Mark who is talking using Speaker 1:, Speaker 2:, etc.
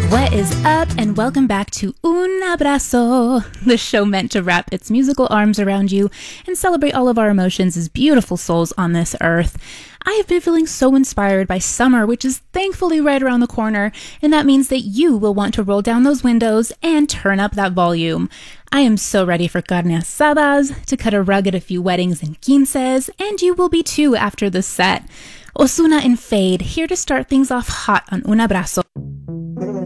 Speaker 1: What is up, and welcome back to Un Abrazo, the show meant to wrap its musical arms around you and celebrate all of our emotions as beautiful souls on this earth. I have been feeling so inspired by summer, which is thankfully right around the corner, and that means that you will want to roll down those windows and turn up that volume. I am so ready for carne asadas, to cut a rug at a few weddings and quinces, and you will be too after the set. Ozuna and Fade, here to start things off hot on Un Abrazo.